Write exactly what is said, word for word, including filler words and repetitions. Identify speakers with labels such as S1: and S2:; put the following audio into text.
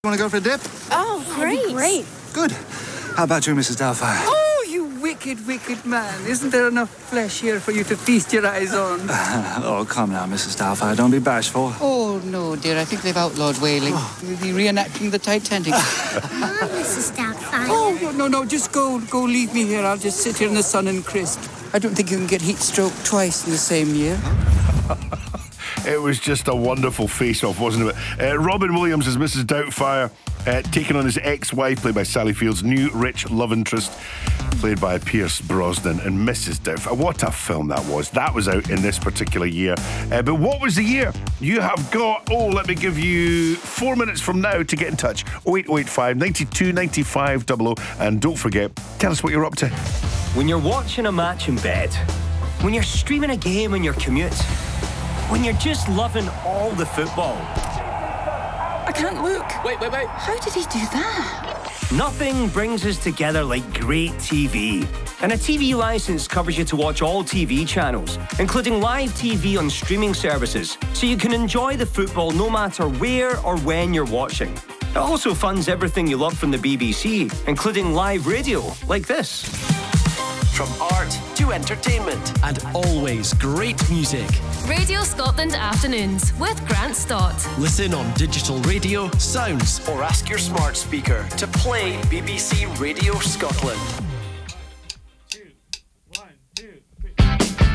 S1: Want to go for a dip?
S2: Oh, great.
S3: Great.
S1: Good. How about you, Missus Doubtfire?
S4: Oh, you wicked, wicked man. Isn't there enough flesh here for you to feast your eyes on?
S1: Oh, come now, Missus Doubtfire. Don't be bashful.
S4: Oh, no, dear. I think they've outlawed whaling. We'll be reenacting the Titanic.
S3: Hi, Missus Doubtfire.
S4: Oh, no, no, no. Just go, go leave me here. I'll just sit here in the sun and crisp. I don't think you can get heat stroke twice in the same year.
S5: It was just a wonderful face-off, wasn't it? Uh, Robin Williams as Missus Doubtfire, uh, taking on his ex-wife, played by Sally Field's new rich love interest, played by Pierce Brosnan, and Missus Doubtfire. What a film that was. That was out in this particular year. Uh, but what was the year? You have got, oh, let me give you four minutes from now to get in touch. oh eight oh eight five, nine two nine five double oh. And don't forget, tell us what you're up to.
S6: When you're watching a match in bed, when you're streaming a game on your commute, when you're just loving all the football.
S2: I can't look.
S6: Wait, wait, wait.
S2: How did he do that?
S6: Nothing brings us together like great T V. And a T V license covers you to watch all T V channels, including live T V on streaming services, so you can enjoy the football no matter where or when you're watching. It also funds everything you love from the B B C, including live radio, like this.
S7: From art to entertainment and always great music.
S8: Radio Scotland Afternoons with Grant Stott.
S7: Listen on digital radio, sounds, or ask your smart speaker to play B B C Radio Scotland.